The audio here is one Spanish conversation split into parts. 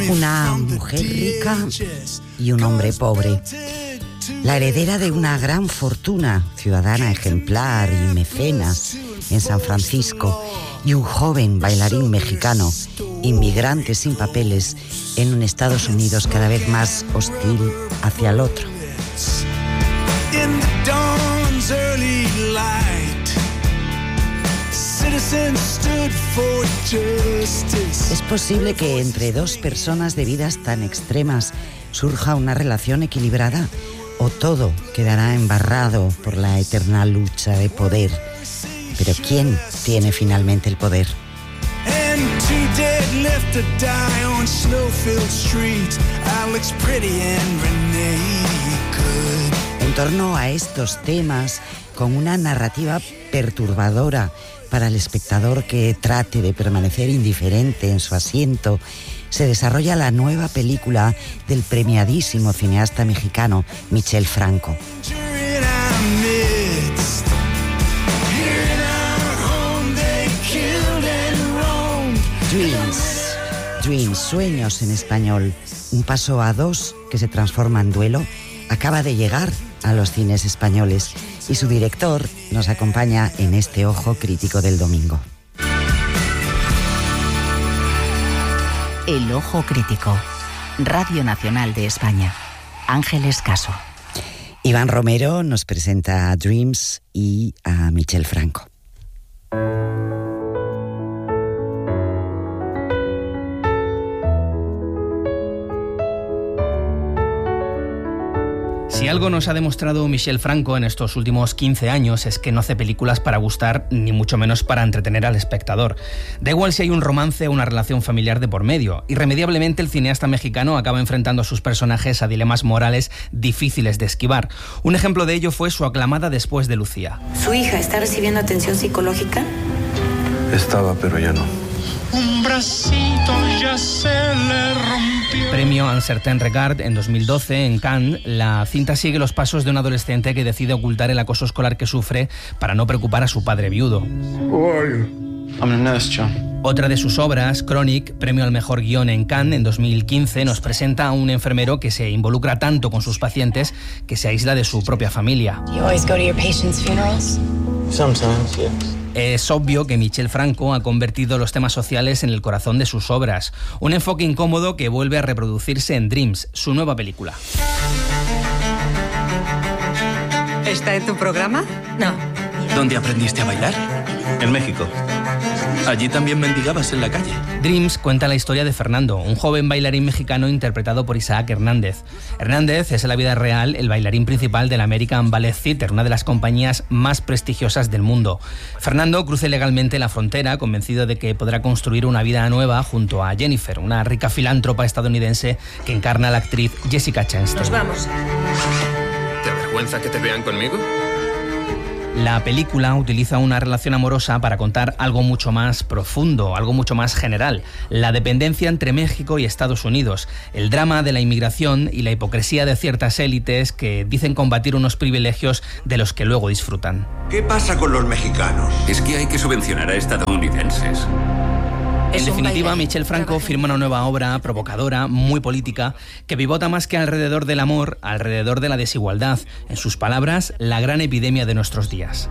Una mujer rica y un hombre pobre. La heredera de una gran fortuna, ciudadana ejemplar y mecenas en San Francisco, y un joven bailarín mexicano, inmigrante sin papeles en un Estados Unidos cada vez más hostil hacia el otro. ¿Es posible que entre dos personas de vidas tan extremas surja una relación equilibrada? ¿O todo quedará embarrado por la eterna lucha de poder? Pero ¿quién tiene finalmente el poder? En torno a estos temas, con una narrativa perturbadora para el espectador que trate de permanecer indiferente en su asiento, se desarrolla la nueva película del premiadísimo cineasta mexicano Michel Franco. Dreams, sueños en español, un paso a dos que se transforma en duelo, acaba de llegar a los cines españoles y su director nos acompaña en este Ojo Crítico del domingo. El Ojo Crítico, Radio Nacional de España. Ángeles Caso. Iván Romero nos presenta a Dreams y a Michel Franco. Si algo nos ha demostrado Michel Franco en estos últimos 15 años es que no hace películas para gustar, ni mucho menos para entretener al espectador. Da igual si hay un romance o una relación familiar de por medio. Irremediablemente el cineasta mexicano acaba enfrentando a sus personajes a dilemas morales difíciles de esquivar. Un ejemplo de ello fue su aclamada Después de Lucía. ¿Su hija está recibiendo atención psicológica? Estaba, pero ya no. Un bracito ya se le rompió. Premio Un Certain Regard en 2012 en Cannes, la cinta sigue los pasos de un adolescente que decide ocultar el acoso escolar que sufre para no preocupar a su padre viudo. I'm a nurse, John. Otra de sus obras, Chronic, premio al mejor guión en Cannes en 2015, nos presenta a un enfermero que se involucra tanto con sus pacientes que se aísla de su propia familia. You always go to your patients' funerals? Sometimes, yes. Es obvio que Michel Franco ha convertido los temas sociales en el corazón de sus obras. Un enfoque incómodo que vuelve a reproducirse en Dreams, su nueva película. ¿Está en tu programa? No. ¿Dónde aprendiste a bailar? En México. Allí también mendigabas en la calle. Dreams cuenta la historia de Fernando, un joven bailarín mexicano interpretado por Isaac Hernández. Hernández es en la vida real el bailarín principal del American Ballet Theatre, una de las compañías más prestigiosas del mundo. Fernando cruza ilegalmente la frontera, convencido de que podrá construir una vida nueva junto a Jennifer, una rica filántropa estadounidense que encarna a la actriz Jessica Chastain. Nos vamos. ¿Te avergüenza que te vean conmigo? La película utiliza una relación amorosa para contar algo mucho más profundo, algo mucho más general, la dependencia entre México y Estados Unidos, el drama de la inmigración y la hipocresía de ciertas élites que dicen combatir unos privilegios de los que luego disfrutan. ¿Qué pasa con los mexicanos? Es que hay que subvencionar a estadounidenses. En definitiva, Michel Franco firma una nueva obra provocadora, muy política, que pivota más que alrededor del amor, alrededor de la desigualdad. En sus palabras, la gran epidemia de nuestros días.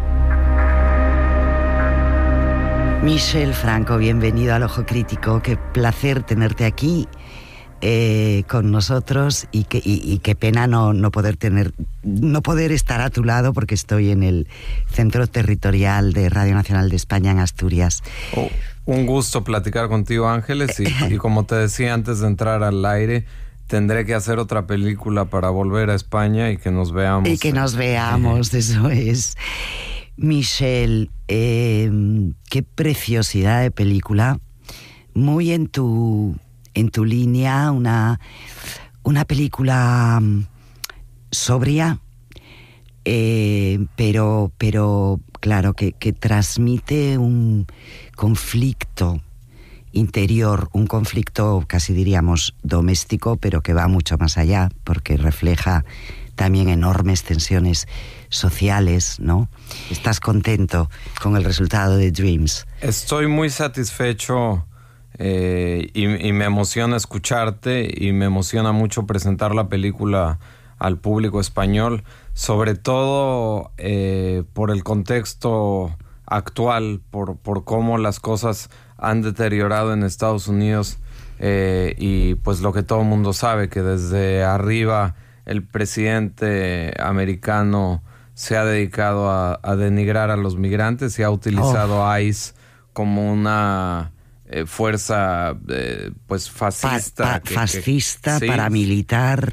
Michel Franco, bienvenido al Ojo Crítico. Qué placer tenerte aquí con nosotros y qué pena no poder estar a tu lado porque estoy en el Centro Territorial de Radio Nacional de España en Asturias. Un gusto platicar contigo, Ángeles, y como te decía antes de entrar al aire, tendré que hacer otra película para volver a España y que nos veamos. Y que nos veamos, eso es. Michel, qué preciosidad de película, muy en tu línea, una película sobria, pero claro, que transmite un conflicto interior, un conflicto casi diríamos doméstico, pero que va mucho más allá, porque refleja también enormes tensiones sociales, ¿no? ¿Estás contento con el resultado de Dreams? Estoy muy satisfecho y me emociona escucharte y me emociona mucho presentar la película al público español, sobre todo por el contexto actual, por cómo las cosas han deteriorado en Estados Unidos, y pues lo que todo el mundo sabe, que desde arriba el presidente americano se ha dedicado a denigrar a los migrantes y ha utilizado ICE como una fuerza pues fascista. Fascista, sí, paramilitar.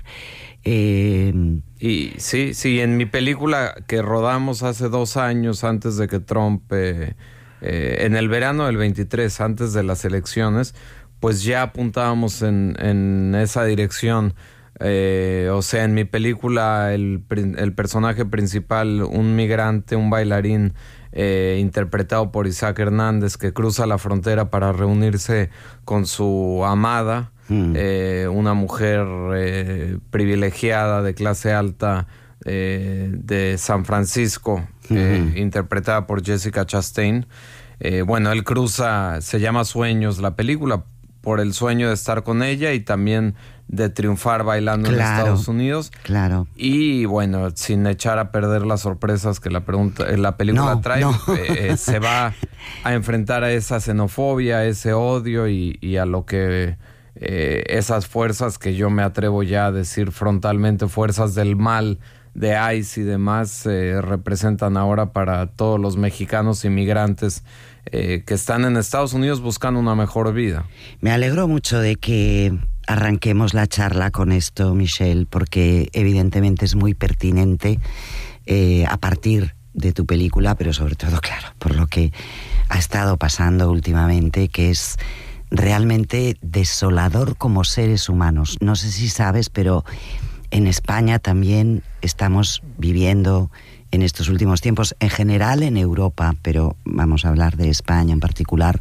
Y sí, en mi película que rodamos hace 2 años antes de que Trump, en el verano del 23, antes de las elecciones, pues ya apuntábamos en esa dirección. O sea, en mi película el personaje principal, un migrante, un bailarín, interpretado por Isaac Hernández, que cruza la frontera para reunirse con su amada, una mujer privilegiada de clase alta de San Francisco, interpretada por Jessica Chastain. Bueno, él cruza, se llama Sueños la película, por el sueño de estar con ella y también de triunfar bailando en Estados Unidos. Claro. Y bueno, sin echar a perder las sorpresas que la película trae, se va a enfrentar a esa xenofobia, a ese odio y a lo que esas fuerzas que yo me atrevo ya a decir frontalmente, fuerzas del mal de ICE y demás, representan ahora para todos los mexicanos inmigrantes que están en Estados Unidos buscando una mejor vida. Me alegro mucho de que arranquemos la charla con esto, Michel, porque evidentemente es muy pertinente a partir de tu película, pero sobre todo, claro, por lo que ha estado pasando últimamente, que es realmente desolador como seres humanos. No sé si sabes, pero en España también estamos viviendo en estos últimos tiempos, en general en Europa, pero vamos a hablar de España en particular,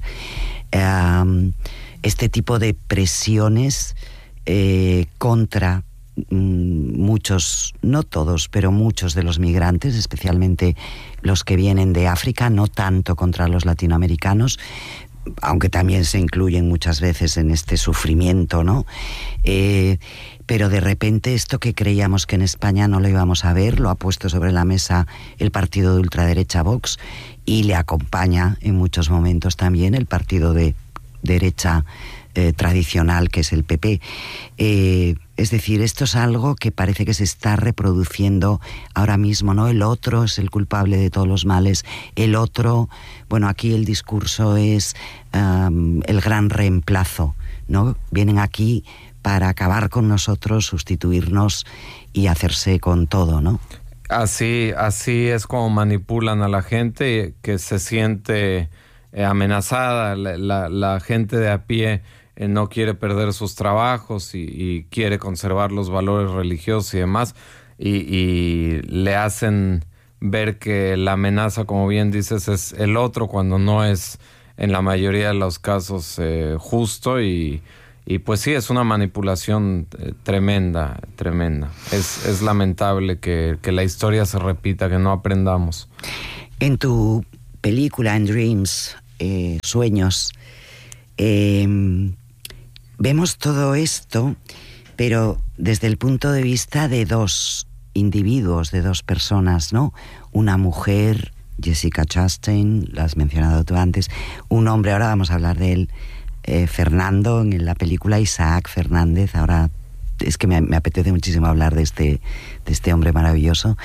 este tipo de presiones contra muchos, no todos, pero muchos de los migrantes, especialmente los que vienen de África, no tanto contra los latinoamericanos, aunque también se incluyen muchas veces en este sufrimiento, ¿no? Pero de repente esto que creíamos que en España no lo íbamos a ver, lo ha puesto sobre la mesa el partido de ultraderecha Vox, y le acompaña en muchos momentos también el partido de derecha tradicional, que es el PP. Es decir, esto es algo que parece que se está reproduciendo ahora mismo, ¿no? El otro es el culpable de todos los males. El otro, bueno, aquí el discurso es el gran reemplazo, ¿no? Vienen aquí para acabar con nosotros, sustituirnos y hacerse con todo, ¿no? Así es como manipulan a la gente que se siente amenazada. La gente de a pie no quiere perder sus trabajos y quiere conservar los valores religiosos y demás, y le hacen ver que la amenaza, como bien dices, es el otro, cuando no es en la mayoría de los casos justo, y pues sí, es una manipulación tremenda. Es lamentable que la historia se repita, que no aprendamos. En tu película, en Dreams, Sueños, vemos todo esto, pero desde el punto de vista de 2 individuos, de 2 personas, ¿no? Una mujer, Jessica Chastain, la has mencionado tú antes, un hombre, ahora vamos a hablar de él, Fernando, en la película Isaac Fernández. Ahora es que me apetece muchísimo hablar de este hombre maravilloso.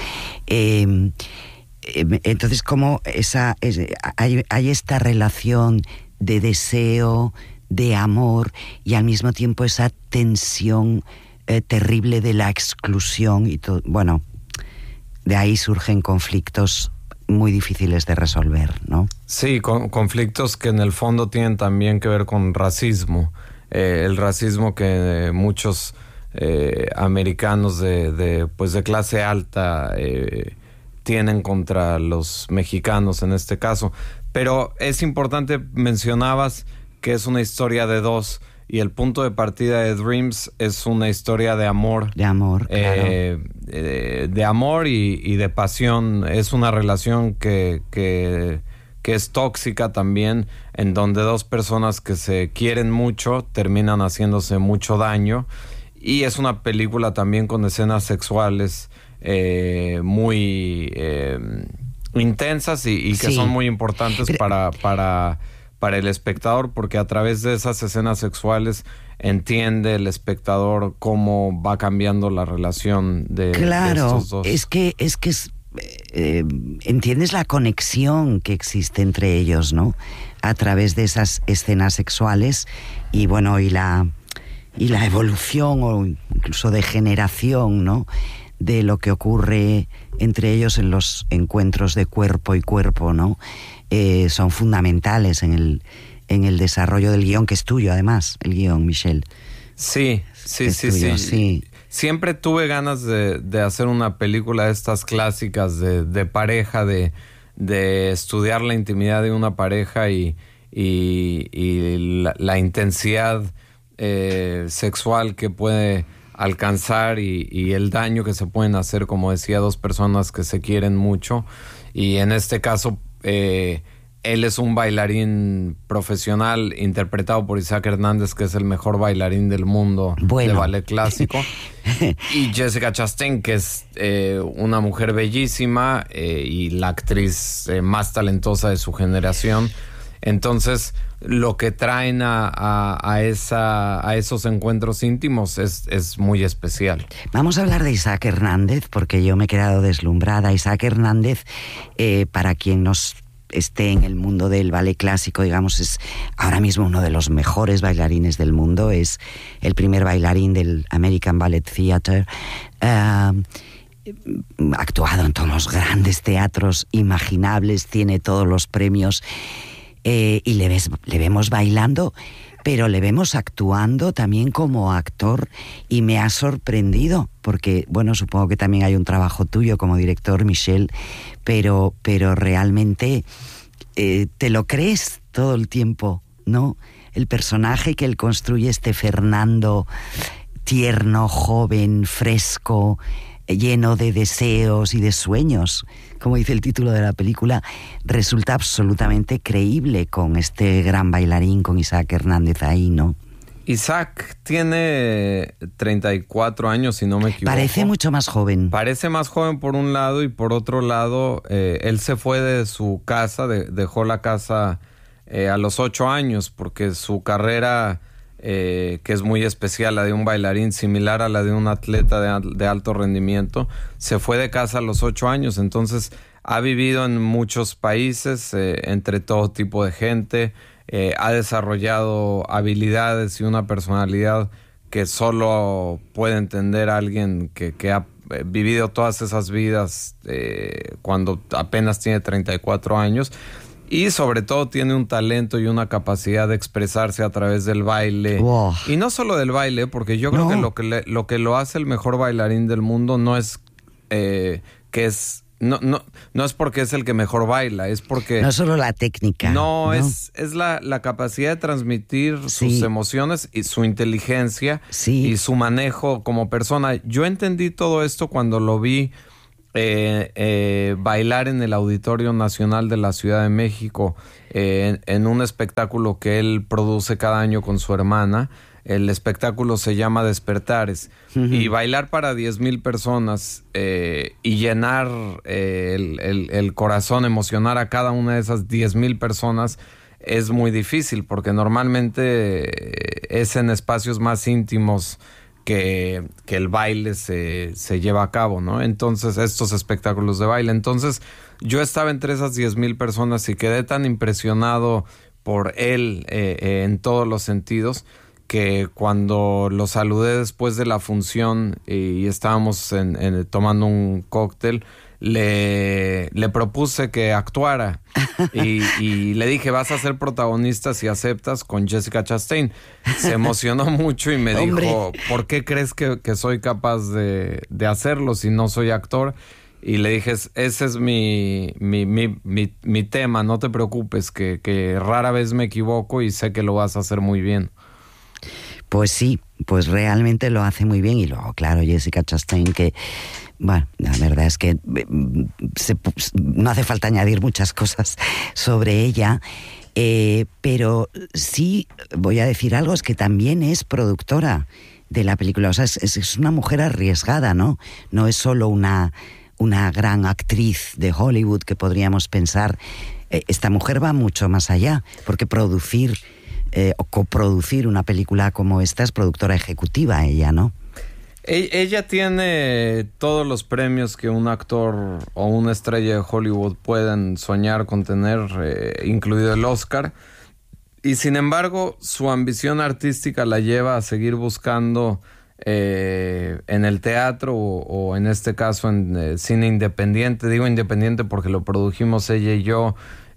Entonces, ¿cómo hay esta relación de deseo, de amor, y al mismo tiempo esa tensión terrible de la exclusión y todo? Bueno, de ahí surgen conflictos muy difíciles de resolver, ¿no? Sí, conflictos que en el fondo tienen también que ver con racismo. El racismo que muchos americanos de clase alta tienen contra los mexicanos en este caso. Pero es importante, mencionabas que es una historia de 2, y el punto de partida de Dreams es una historia de amor. De amor, claro. De amor y de pasión. Es una relación que que es tóxica también, en donde dos personas que se quieren mucho terminan haciéndose mucho daño. Y es una película también con escenas sexuales muy intensas y que son muy importantes para el espectador, porque a través de esas escenas sexuales entiende el espectador cómo va cambiando la relación de estos dos. Es que entiendes la conexión que existe entre ellos, ¿no? A través de esas escenas sexuales y bueno, y la evolución o incluso degeneración, ¿no?, de lo que ocurre entre ellos en los encuentros de cuerpo y cuerpo, ¿no? Son fundamentales en el desarrollo del guión, que es tuyo además, el guión, Michel. Sí. Siempre tuve ganas de hacer una película de estas clásicas de pareja, de estudiar la intimidad de una pareja y la intensidad sexual que puede alcanzar y el daño que se pueden hacer, como decía, dos personas que se quieren mucho. Y en este caso, él es un bailarín profesional interpretado por Isaac Hernández, que es el mejor bailarín del mundo de ballet clásico. Y Jessica Chastain, que es una mujer bellísima y la actriz más talentosa de su generación. Entonces, lo que traen a esos encuentros íntimos es muy especial. Vamos a hablar de Isaac Hernández, porque yo me he quedado deslumbrada. Isaac Hernández, para quien nos esté en el mundo del ballet clásico, digamos, es ahora mismo uno de los mejores bailarines del mundo. Es el primer bailarín del American Ballet Theatre. Ha actuado en todos los grandes teatros imaginables, tiene todos los premios. Y le vemos bailando, pero le vemos actuando también como actor, y me ha sorprendido, porque, bueno, supongo que también hay un trabajo tuyo como director, Michel, pero realmente te lo crees todo el tiempo, ¿no? El personaje que él construye, este Fernando tierno, joven, fresco, lleno de deseos y de sueños, como dice el título de la película, resulta absolutamente creíble con este gran bailarín, con Isaac Hernández ahí, ¿no? Isaac tiene 34 años, si no me equivoco. Parece mucho más joven. Parece más joven por un lado, y por otro lado, él se fue de su casa, dejó la casa a los 8 años, porque su carrera, que es muy especial, la de un bailarín, similar a la de un atleta de alto rendimiento, se fue de casa a los 8 años. Entonces ha vivido en muchos países, entre todo tipo de gente, ha desarrollado habilidades y una personalidad que solo puede entender a alguien que ha vivido todas esas vidas cuando apenas tiene 34 años. Y sobre todo tiene un talento y una capacidad de expresarse a través del baile. Wow. Y no solo del baile, porque yo creo que lo que lo hace el mejor bailarín del mundo no es no es porque es el que mejor baila, es porque... No solo la técnica. No, es la capacidad de transmitir sus emociones y su inteligencia y su manejo como persona. Yo entendí todo esto cuando lo vi bailar en el Auditorio Nacional de la Ciudad de México, en un espectáculo que él produce cada año con su hermana. El espectáculo se llama Despertares. Y bailar para 10,000 personas y llenar el corazón, emocionar a cada una de esas 10,000 personas es muy difícil, porque normalmente es en espacios más íntimos que el baile se lleva a cabo, ¿no? Entonces, estos espectáculos de baile. Entonces, yo estaba entre esas 10,000 personas y quedé tan impresionado por él en todos los sentidos, que cuando lo saludé después de la función y estábamos tomando un cóctel, le propuse que actuara y le dije: vas a ser protagonista si aceptas, con Jessica Chastain. Se emocionó mucho y me dijo: ¿por qué crees que soy capaz de hacerlo si no soy actor? Y le dije: ese es mi tema, no te preocupes, que rara vez me equivoco y sé que lo vas a hacer muy bien. Pues sí, pues realmente lo hace muy bien. Y luego, claro, Jessica Chastain, que, bueno, la verdad es que no hace falta añadir muchas cosas sobre ella, pero sí voy a decir algo, es que también es productora de la película. O sea, es una mujer arriesgada, ¿no? No es solo una gran actriz de Hollywood que podríamos pensar. Esta mujer va mucho más allá, porque producir o coproducir una película como esta es productora ejecutiva ella, ¿no? Ella tiene todos los premios que un actor o una estrella de Hollywood pueden soñar con tener, incluido el Oscar. Y sin embargo, su ambición artística la lleva a seguir buscando en el teatro o en este caso en cine independiente. Digo independiente porque lo produjimos ella y yo,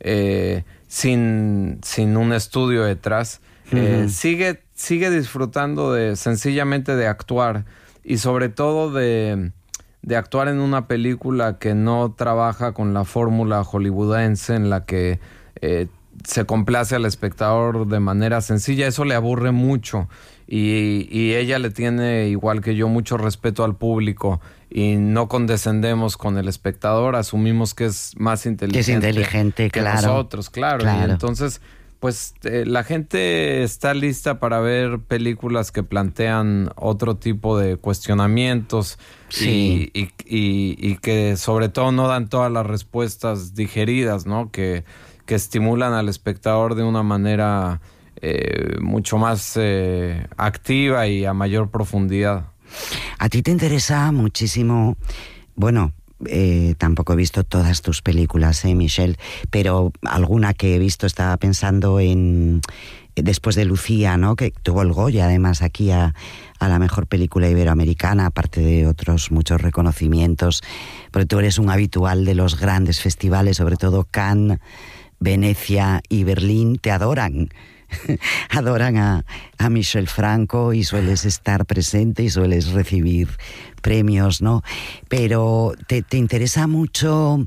sin un estudio detrás. Sigue disfrutando sencillamente de actuar y sobre todo de actuar en una película que no trabaja con la fórmula hollywoodense en la que se complace al espectador de manera sencilla. Eso le aburre mucho y ella le tiene, igual que yo, mucho respeto al público y no condescendemos con el espectador, asumimos que es más inteligente, que claro, nosotros, claro. Y entonces, pues la gente está lista para ver películas que plantean otro tipo de cuestionamientos, sí, y que sobre todo no dan todas las respuestas digeridas, ¿no? Que estimulan al espectador de una manera mucho más activa y a mayor profundidad. A ti te interesa muchísimo, bueno, tampoco he visto todas tus películas, Michelle, pero alguna que he visto, estaba pensando en después de Lucía, ¿no? Que tuvo el Goya además aquí a la mejor película iberoamericana, aparte de otros muchos reconocimientos, porque tú eres un habitual de los grandes festivales, sobre todo Cannes, Venecia y Berlín, te adoran. Adoran a Michel Franco y sueles estar presente y sueles recibir premios, ¿no? Pero te interesa mucho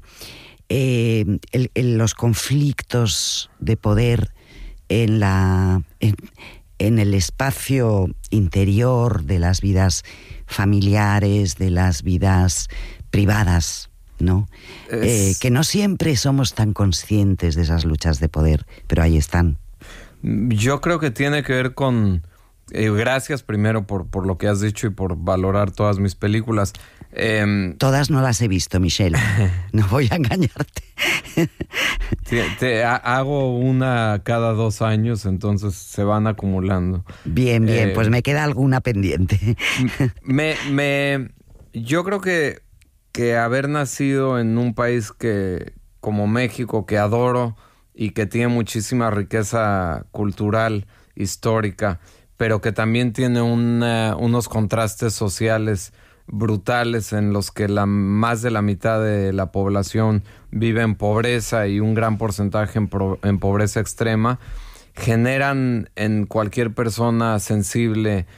los conflictos de poder en el espacio interior de las vidas familiares, de las vidas privadas, ¿no? Que no siempre somos tan conscientes de esas luchas de poder, pero ahí están. Yo creo que tiene que ver con... gracias primero por lo que has dicho y por valorar todas mis películas. Todas no las he visto, Michelle. No voy a engañarte. Hago una cada 2 años, entonces se van acumulando. Bien, pues me queda alguna pendiente. Yo creo que haber nacido en un país como México, que adoro y que tiene muchísima riqueza cultural, histórica, pero que también tiene unos contrastes sociales brutales en los que más de la mitad de la población vive en pobreza y un gran porcentaje en pobreza extrema, generan en cualquier persona sensible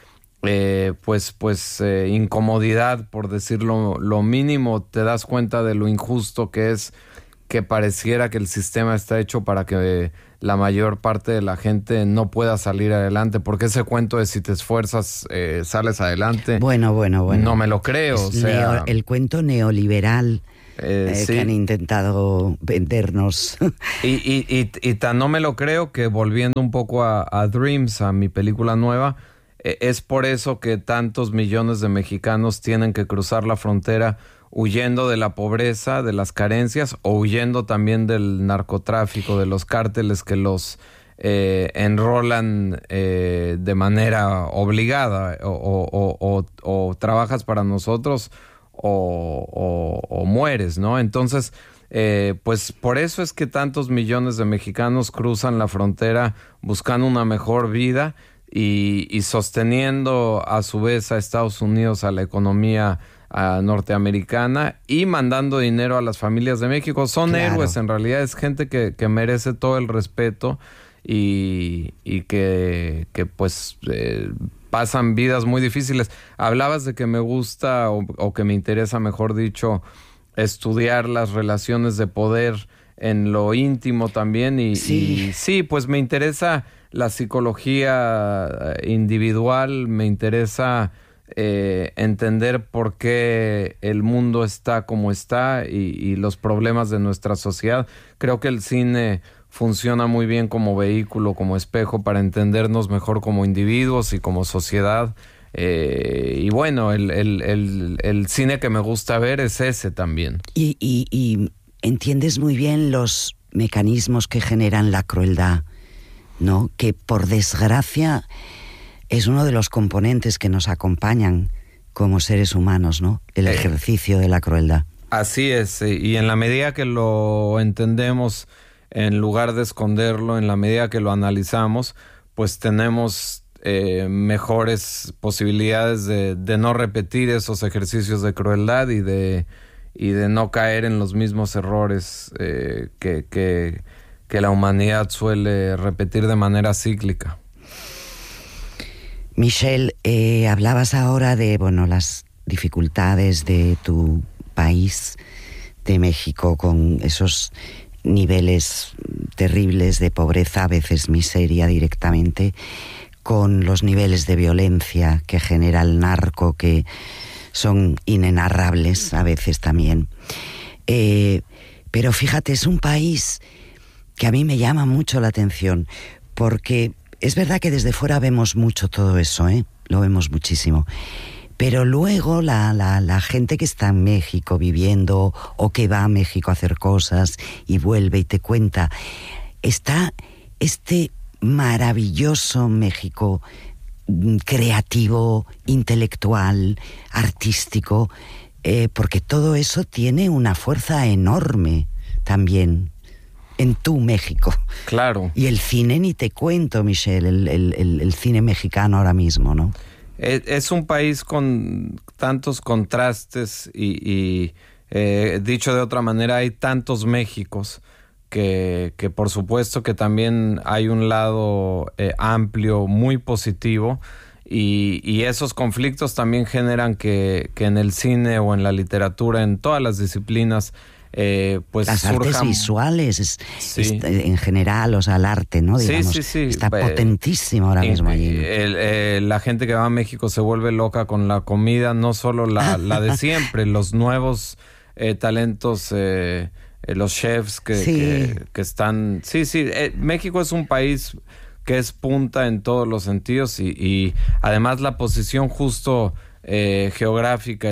incomodidad, por decirlo lo mínimo. Te das cuenta de lo injusto que es, que pareciera que el sistema está hecho para que la mayor parte de la gente no pueda salir adelante, porque ese cuento de si te esfuerzas sales adelante, bueno, no me lo creo. El cuento neoliberal sí, que han intentado vendernos. y tan no me lo creo que, volviendo un poco a Dreams, a mi película nueva, es por eso que tantos millones de mexicanos tienen que cruzar la frontera huyendo de la pobreza, de las carencias, o huyendo también del narcotráfico, de los cárteles que los enrolan de manera obligada, o trabajas para nosotros o mueres, ¿no? Entonces, pues por eso es que tantos millones de mexicanos cruzan la frontera buscando una mejor vida y sosteniendo a su vez a Estados Unidos, a la economía norteamericana, y mandando dinero a las familias de México. Son héroes, en realidad es gente que merece todo el respeto y que pues pasan vidas muy difíciles. Hablabas de que me gusta o que me interesa, mejor dicho, estudiar las relaciones de poder en lo íntimo también, y sí, pues me interesa la psicología individual, me interesa entender por qué el mundo está como está y los problemas de nuestra sociedad. Creo que el cine funciona muy bien como vehículo, como espejo para entendernos mejor como individuos y como sociedad. Y bueno, el cine que me gusta ver es ese también. Y entiendes muy bien los mecanismos que generan la crueldad, ¿no? Que por desgracia es uno de los componentes que nos acompañan como seres humanos, ¿no? El ejercicio de la crueldad. Así es, y en la medida que lo entendemos, en lugar de esconderlo, en la medida que lo analizamos, pues tenemos mejores posibilidades de no repetir esos ejercicios de crueldad y de no caer en los mismos errores que la humanidad suele repetir de manera cíclica. Michel, hablabas ahora de las dificultades de tu país, de México, con esos niveles terribles de pobreza, a veces miseria directamente, con los niveles de violencia que genera el narco, que son inenarrables a veces también. Pero fíjate, es un país que a mí me llama mucho la atención, porque es verdad que desde fuera vemos mucho todo eso, lo vemos muchísimo. Pero luego la gente que está en México viviendo o que va a México a hacer cosas y vuelve y te cuenta, está este maravilloso México creativo, intelectual, artístico, porque todo eso tiene una fuerza enorme también en tu México. Claro. Y el cine ni te cuento, Michel, el cine mexicano ahora mismo, ¿no? Es un país con tantos contrastes y dicho de otra manera, hay tantos Méxicos que por supuesto que también hay un lado amplio, muy positivo, y esos conflictos también generan que en el cine o en la literatura, en todas las disciplinas, pues las artes visuales, sí. En general, o sea, el arte, ¿no? Digamos, sí. Está potentísimo ahora mismo allí. La gente que va a México se vuelve loca con la comida, no solo la de siempre, los nuevos talentos, los chefs que están... Sí, México es un país que es punta en todos los sentidos y además la posición justo... geográfica,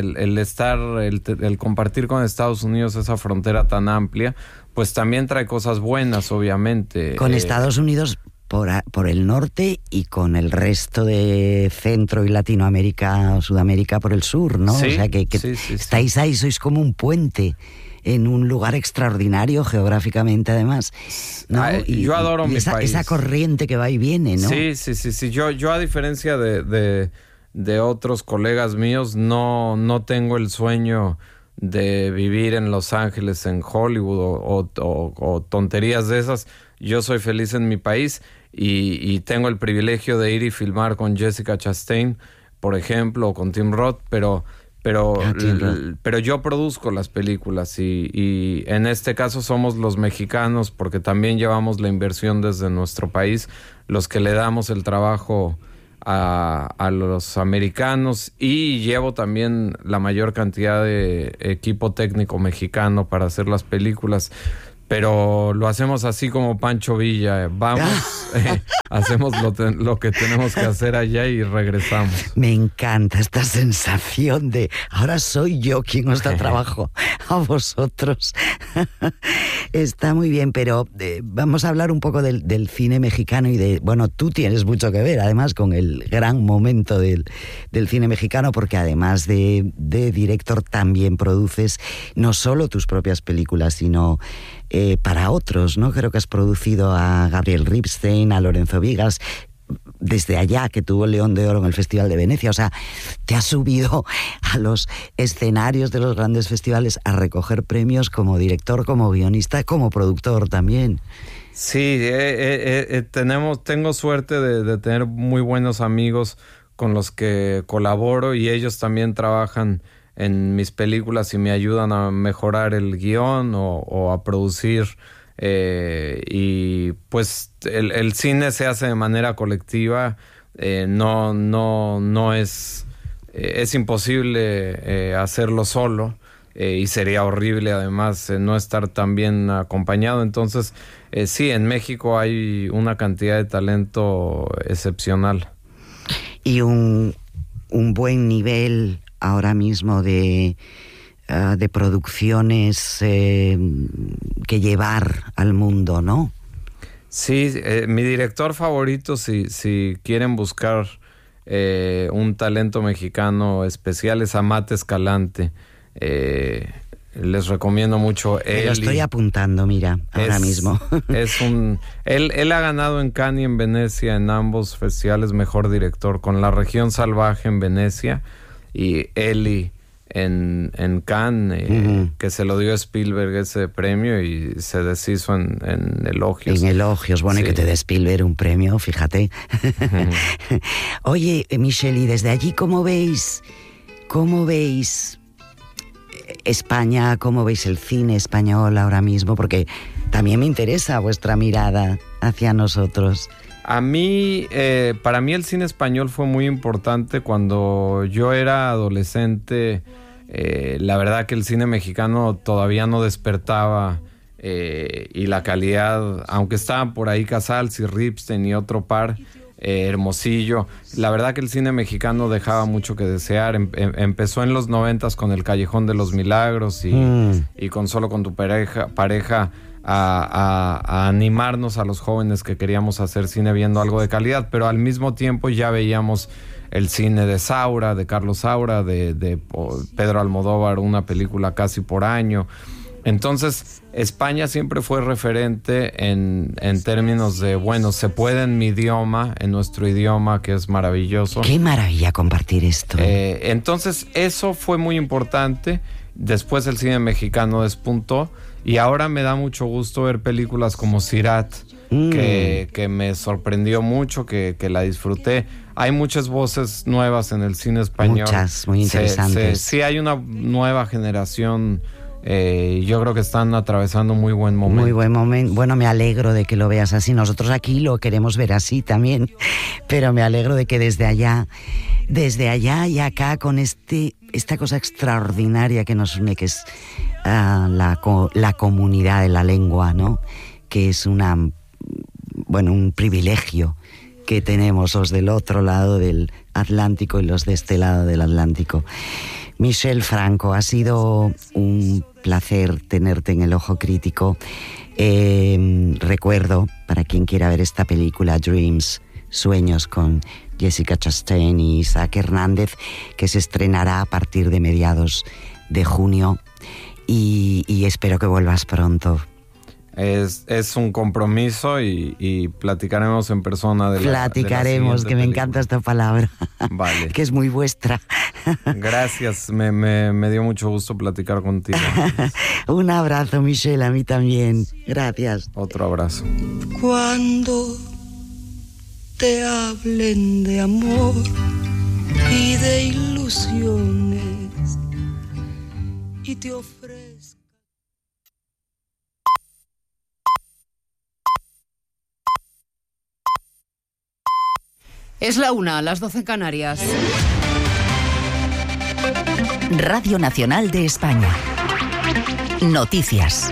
el compartir con Estados Unidos esa frontera tan amplia, pues también trae cosas buenas, obviamente. Con Estados Unidos por el norte y con el resto de Centro y Latinoamérica o Sudamérica por el sur, ¿no? Sí, o sea que estáis ahí, sois como un puente en un lugar extraordinario geográficamente, además, ¿no? Yo adoro mi país. Esa corriente que va y viene, ¿no? Sí. Yo a diferencia de otros colegas míos, no tengo el sueño de vivir en Los Ángeles, en Hollywood o tonterías de esas. Yo soy feliz en mi país y tengo el privilegio de ir y filmar con Jessica Chastain, por ejemplo, o con Tim Roth, pero yo produzco las películas y en este caso somos los mexicanos, porque también llevamos la inversión desde nuestro país, los que le damos el trabajo a los americanos, y llevo también la mayor cantidad de equipo técnico mexicano para hacer las películas, pero lo hacemos así como Pancho Villa, vamos, hacemos lo que tenemos que hacer allá y regresamos. Me encanta esta sensación de ahora soy yo quien os da trabajo a vosotros. Está muy bien, pero vamos a hablar un poco del cine mexicano y tú tienes mucho que ver además con el gran momento del cine mexicano, porque además de director también produces no solo tus propias películas, sino para otros, ¿no? Creo que has producido a Gabriel Ripstein, a Lorenzo Vigas, desde allá, que tuvo el León de Oro en el Festival de Venecia. O sea, te has subido a los escenarios de los grandes festivales a recoger premios como director, como guionista, como productor también. Sí, tengo suerte de tener muy buenos amigos con los que colaboro, y ellos también trabajan en mis películas y me ayudan a mejorar el guión o a producir y pues el cine se hace de manera colectiva, no es imposible hacerlo solo, y sería horrible además no estar tan bien acompañado. Entonces sí, en México hay una cantidad de talento excepcional y un buen nivel ahora mismo de producciones que llevar al mundo, ¿no? Sí, mi director favorito, si quieren buscar un talento mexicano especial, es Amat Escalante. Les recomiendo mucho. Lo estoy apuntando, mira, ahora mismo. Él ha ganado en Cannes y en Venecia, en ambos festivales, mejor director, con La Región Salvaje en Venecia y Eli en Cannes, que se lo dio a Spielberg ese premio y se deshizo en elogios. En elogios, bueno, sí. Y que te dé Spielberg un premio, fíjate. Oye, Michelle, y desde allí, ¿cómo veis España, cómo veis el cine español ahora mismo? Porque también me interesa vuestra mirada hacia nosotros. A mí, para mí el cine español fue muy importante cuando yo era adolescente. La verdad que el cine mexicano todavía no despertaba, y la calidad, aunque estaban por ahí Casals y Ripstein y otro par, Hermosillo, la verdad que el cine mexicano dejaba mucho que desear. Empezó en los 90s con El Callejón de los Milagros y con Solo con tu pareja a animarnos a los jóvenes que queríamos hacer cine viendo algo de calidad, pero al mismo tiempo ya veíamos el cine de Saura, de Carlos Saura, de Pedro Almodóvar, una película casi por año. Entonces, España siempre fue referente en términos de, bueno, se puede en mi idioma, en nuestro idioma, que es maravilloso. ¡Qué maravilla compartir esto! Entonces, eso fue muy importante. Después el cine mexicano despuntó y ahora me da mucho gusto ver películas como Sirat, que me sorprendió mucho, que la disfruté. Hay muchas voces nuevas en el cine español. Muchas, muy interesantes. Sí, hay una nueva generación. Yo creo que están atravesando muy buen momento. Muy buen momento. Bueno, me alegro de que lo veas así. Nosotros aquí lo queremos ver así también, pero me alegro de que desde allá y acá, con esta cosa extraordinaria que nos une, que es la comunidad de la lengua, ¿no? Que es un privilegio que tenemos los del otro lado del Atlántico y los de este lado del Atlántico. Michelle Franco, ha sido un placer tenerte en El Ojo Crítico. Recuerdo, para quien quiera ver esta película, Dreams, Sueños, con Jessica Chastain y Isaac Hernández, que se estrenará a partir de mediados de junio, y espero que vuelvas pronto. Es un compromiso y platicaremos en persona de Platicaremos, que me encanta esta palabra. Vale. Que es muy vuestra. Gracias, me dio mucho gusto platicar contigo. Un abrazo, Michelle, a mí también. Gracias. Otro abrazo. Cuando te hablen de amor y de ilusiones y te ofrezcan. Es la 1, las 12 en Canarias. Radio Nacional de España. Noticias.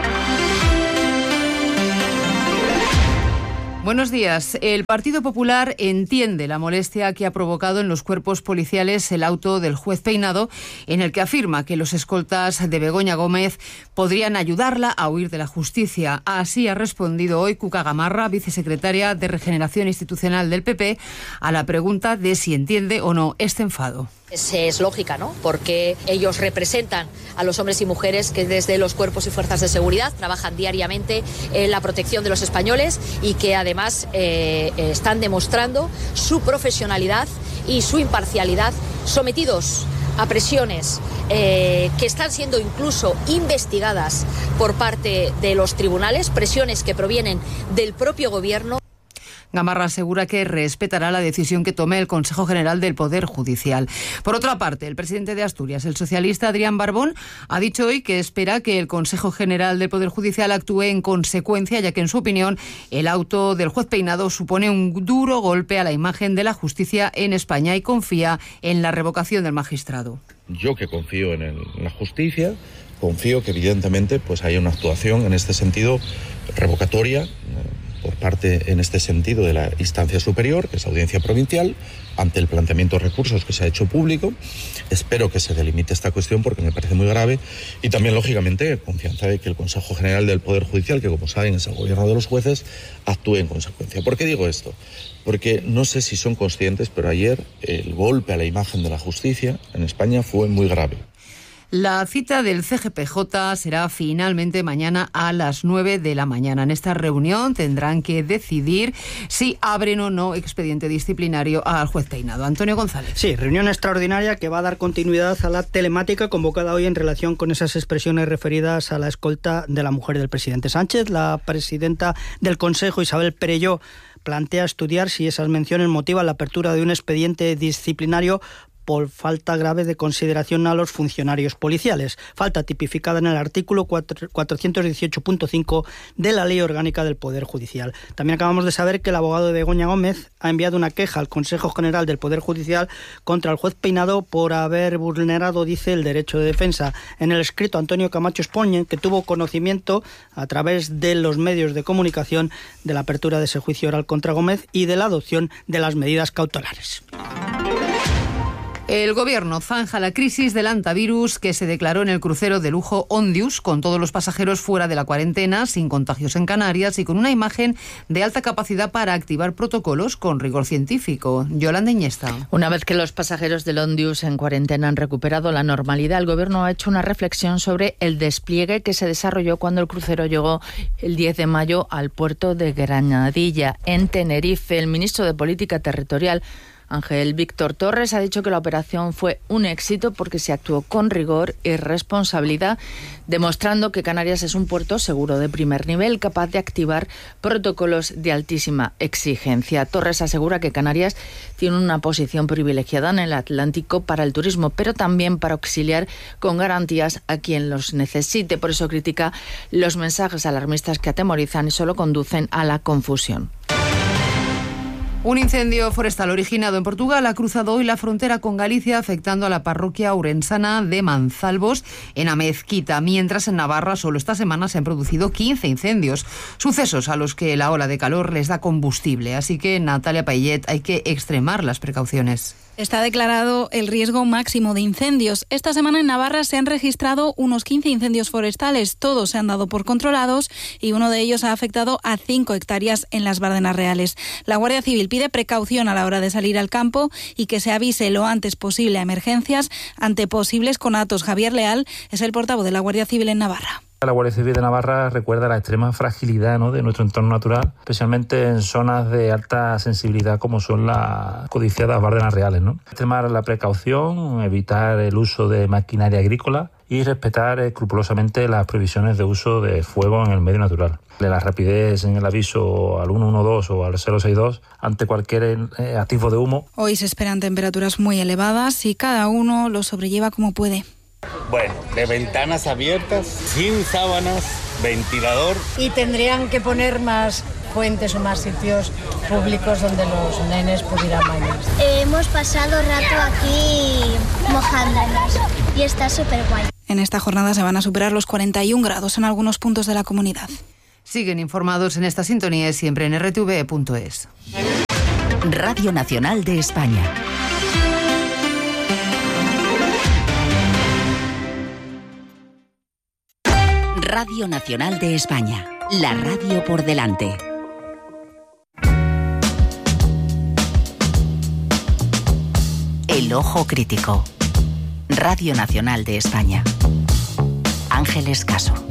Buenos días. El Partido Popular entiende la molestia que ha provocado en los cuerpos policiales el auto del juez Peinado, en el que afirma que los escoltas de Begoña Gómez podrían ayudarla a huir de la justicia. Así ha respondido hoy Cuca Gamarra, vicesecretaria de Regeneración Institucional del PP, a la pregunta de si entiende o no este enfado. Es lógica, ¿no? Porque ellos representan a los hombres y mujeres que desde los cuerpos y fuerzas de seguridad trabajan diariamente en la protección de los españoles y que además están demostrando su profesionalidad y su imparcialidad, sometidos a presiones que están siendo incluso investigadas por parte de los tribunales, presiones que provienen del propio gobierno. Gamarra asegura que respetará la decisión que tome el Consejo General del Poder Judicial. Por otra parte, el presidente de Asturias, el socialista Adrián Barbón, ha dicho hoy que espera que el Consejo General del Poder Judicial actúe en consecuencia, ya que en su opinión el auto del juez Peinado supone un duro golpe a la imagen de la justicia en España y confía en la revocación del magistrado. Yo, que confío en la justicia, confío que evidentemente pues haya una actuación en este sentido revocatoria por parte, en este sentido, de la instancia superior, que es Audiencia Provincial, ante el planteamiento de recursos que se ha hecho público. Espero que se delimite esta cuestión porque me parece muy grave, y también, lógicamente, confianza de que el Consejo General del Poder Judicial, que como saben es el gobierno de los jueces, actúe en consecuencia. ¿Por qué digo esto? Porque no sé si son conscientes, pero ayer el golpe a la imagen de la justicia en España fue muy grave. La cita del CGPJ será finalmente mañana a las 9 de la mañana. En esta reunión tendrán que decidir si abren o no expediente disciplinario al juez Peinado. Antonio González. Sí, reunión extraordinaria que va a dar continuidad a la telemática convocada hoy en relación con esas expresiones referidas a la escolta de la mujer del presidente Sánchez. La presidenta del Consejo, Isabel Perelló, plantea estudiar si esas menciones motivan la apertura de un expediente disciplinario por falta grave de consideración a los funcionarios policiales. Falta tipificada en el artículo 418.5 de la Ley Orgánica del Poder Judicial. También acabamos de saber que el abogado de Begoña Gómez ha enviado una queja al Consejo General del Poder Judicial contra el juez Peinado por haber vulnerado, dice, el derecho de defensa. En el escrito, Antonio Camacho expone que tuvo conocimiento a través de los medios de comunicación de la apertura de ese juicio oral contra Gómez y de la adopción de las medidas cautelares. El Gobierno zanja la crisis del hantavirus que se declaró en el crucero de lujo Ondius, con todos los pasajeros fuera de la cuarentena, sin contagios en Canarias y con una imagen de alta capacidad para activar protocolos con rigor científico. Yolanda Iñesta. Una vez que los pasajeros del Ondius en cuarentena han recuperado la normalidad, el Gobierno ha hecho una reflexión sobre el despliegue que se desarrolló cuando el crucero llegó el 10 de mayo al puerto de Granadilla, en Tenerife. El ministro de Política Territorial, Ángel Víctor Torres, ha dicho que la operación fue un éxito porque se actuó con rigor y responsabilidad, demostrando que Canarias es un puerto seguro de primer nivel, capaz de activar protocolos de altísima exigencia. Torres asegura que Canarias tiene una posición privilegiada en el Atlántico para el turismo, pero también para auxiliar con garantías a quien los necesite. Por eso critica los mensajes alarmistas que atemorizan y solo conducen a la confusión. Un incendio forestal originado en Portugal ha cruzado hoy la frontera con Galicia, afectando a la parroquia ourensana de Manzalbos, en Amezquita, mientras en Navarra solo esta semana se han producido 15 incendios, sucesos a los que la ola de calor les da combustible. Así que, Natalia Payet, hay que extremar las precauciones. Está declarado el riesgo máximo de incendios. Esta semana en Navarra se han registrado unos 15 incendios forestales. Todos se han dado por controlados y uno de ellos ha afectado a 5 hectáreas en las Bardenas Reales. La Guardia Civil pide precaución a la hora de salir al campo y que se avise lo antes posible a emergencias ante posibles conatos. Javier Leal es el portavoz de la Guardia Civil en Navarra. La Guardia Civil de Navarra recuerda la extrema fragilidad, ¿no?, de nuestro entorno natural, especialmente en zonas de alta sensibilidad como son las codiciadas Bardenas Reales, ¿no? Extremar la precaución, evitar el uso de maquinaria agrícola y respetar escrupulosamente las prohibiciones de uso de fuego en el medio natural. La rapidez en el aviso al 112 o al 062 ante cualquier atisbo de humo. Hoy se esperan temperaturas muy elevadas y cada uno lo sobrelleva como puede. Bueno, de ventanas abiertas, sin sábanas, ventilador. Y tendrían que poner más fuentes o más sitios públicos donde los nenes pudieran bañarse. Hemos pasado rato aquí mojándonos y está súper guay. En esta jornada se van a superar los 41 grados en algunos puntos de la comunidad. Siguen informados en esta sintonía y siempre en rtv.es. Radio Nacional de España. Radio Nacional de España, la radio por delante. El ojo crítico. Radio Nacional de España. Ángeles Caso.